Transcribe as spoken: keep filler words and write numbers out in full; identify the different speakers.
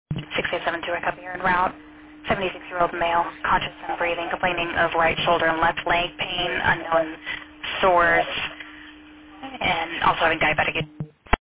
Speaker 1: six eight seven two recovery here en route. seventy-six-year-old male, conscious and breathing, complaining of right shoulder and left leg pain, unknown source, and also having diabetic